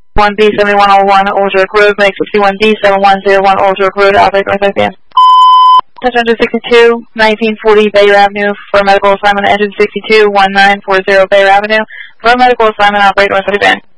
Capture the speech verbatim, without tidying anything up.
one B seventy-one oh one Ozark Road, make sixty-one D seventy-one oh one Ozark Road, operate northwest band. Touch engine sixty-two, nineteen forty Bayer Avenue, for medical assignment, engine sixty-two, nineteen forty Bayer Avenue, for medical assignment, operate northwest band.